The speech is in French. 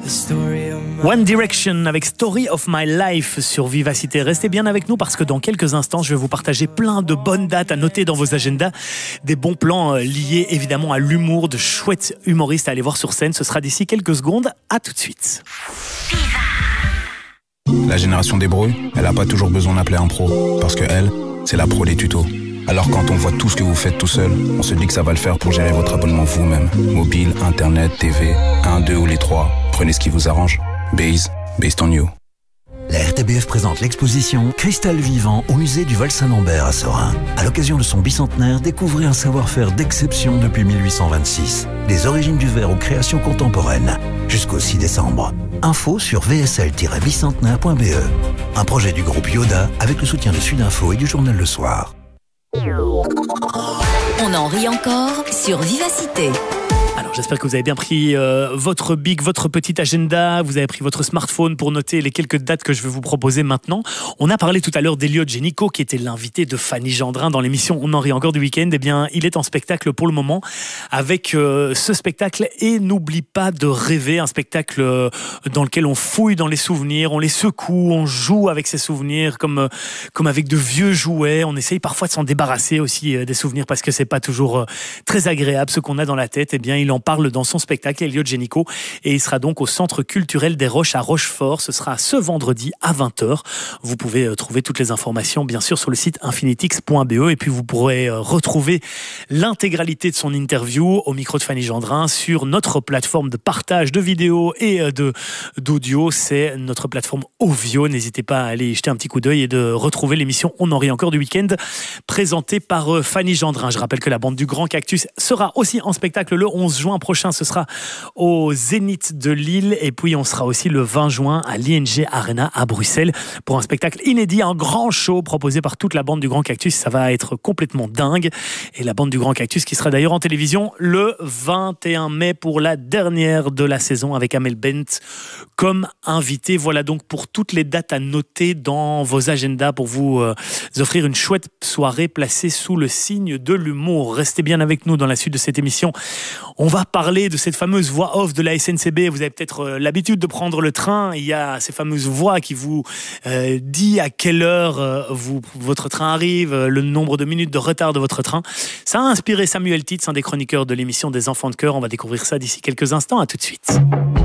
One Direction avec Story of My Life sur Vivacité. Restez bien avec nous parce que dans quelques instants, je vais vous partager plein de bonnes dates à noter dans vos agendas. Des bons plans liés évidemment à l'humour, de chouettes humoristes à aller voir sur scène. Ce sera d'ici quelques secondes. À tout de suite. La génération des bros, elle n'a pas toujours besoin d'appeler un pro. Parce que elle, c'est la pro des tutos. Alors quand on voit tout ce que vous faites tout seul, on se dit que ça va le faire pour gérer votre abonnement vous-même. Mobile, internet, TV, 1, 2 ou les 3. Prenez ce qui vous arrange. Based on you. La RTBF présente l'exposition Cristal vivant au musée du Val-Saint-Lambert à Sorin. À l'occasion de son bicentenaire, découvrez un savoir-faire d'exception depuis 1826. Des origines du verre aux créations contemporaines. Jusqu'au 6 décembre. Info sur vsl-bicentenaire.be. Un projet du groupe Yoda avec le soutien de Sudinfo et du journal Le Soir. On en rit encore sur Vivacité. Alors j'espère que vous avez bien pris votre bic, votre petit agenda, vous avez pris votre smartphone pour noter les quelques dates que je vais vous proposer maintenant. On a parlé tout à l'heure d'Eliott Génico qui était l'invité de Fanny Gendrin dans l'émission On en rit encore du week-end. Eh bien il est en spectacle pour le moment avec ce spectacle Et n'oublie pas de rêver, un spectacle dans lequel on fouille dans les souvenirs, on les secoue, on joue avec ces souvenirs comme avec de vieux jouets. On essaye parfois de s'en débarrasser aussi des souvenirs parce que c'est pas toujours très agréable ce qu'on a dans la tête. Eh bien il en parle dans son spectacle Eliott Génico et il sera donc au Centre culturel des Roches à Rochefort. Ce sera ce vendredi à 20h. Vous pouvez trouver toutes les informations bien sûr sur le site infinitix.be et puis vous pourrez retrouver l'intégralité de son interview au micro de Fanny Gendrin sur notre plateforme de partage de vidéos et d'audio. C'est notre plateforme Ovio. N'hésitez pas à aller y jeter un petit coup d'œil et de retrouver l'émission On en rit encore du week-end présentée par Fanny Gendrin. Je rappelle que la bande du Grand Cactus sera aussi en spectacle le 11 juin prochain, ce sera au Zénith de Lille et puis on sera aussi le 20 juin à l'ING Arena à Bruxelles pour un spectacle inédit, un grand show proposé par toute la bande du Grand Cactus. Ça va être complètement dingue et la bande du Grand Cactus qui sera d'ailleurs en télévision le 21 mai pour la dernière de la saison avec Amel Bent comme invité. Voilà donc pour toutes les dates à noter dans vos agendas pour vous offrir une chouette soirée placée sous le signe de l'humour. Restez bien avec nous dans la suite de cette émission. On va parler de cette fameuse voix off de la SNCB. Vous avez peut-être l'habitude de prendre le train. Il y a ces fameuses voix qui vous dit à quelle heure votre train arrive, le nombre de minutes de retard de votre train. Ça a inspiré Samuel Titz, un des chroniqueurs de l'émission des Enfants de Cœur. On va découvrir ça d'ici quelques instants. À tout de suite.